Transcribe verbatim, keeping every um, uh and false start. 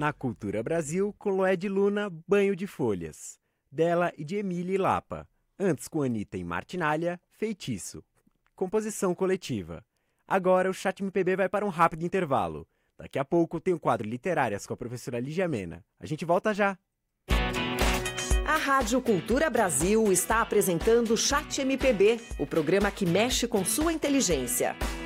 Na Cultura Brasil, com Loed Luna, Banho de Folhas. Dela e de Emília Lapa. Antes com Anitta e Martinalha, Feitiço. Composição coletiva. Agora o Chat M P B vai para um rápido intervalo. Daqui a pouco tem o quadro Literárias com a professora Lígia Mena. A gente volta já! A Rádio Cultura Brasil está apresentando Chat M P B, o programa que mexe com sua inteligência.